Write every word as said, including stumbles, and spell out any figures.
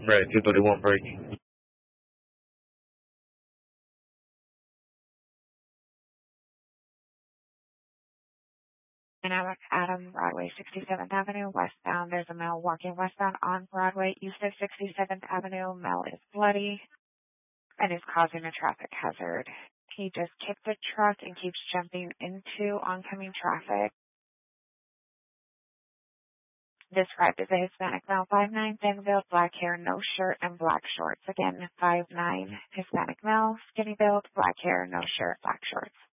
Right, people that won't break. Dynamic Adam, Broadway, sixty-seventh Avenue, westbound. There's a male walking westbound on Broadway, east of sixty-seventh Avenue. Male is bloody and is causing a traffic hazard. He just kicked the truck and keeps jumping into oncoming traffic. Described as a Hispanic male, five nine, thin-build, black hair, no shirt, and black shorts. Again, five nine, Hispanic male, skinny build, black hair, no shirt, black shorts.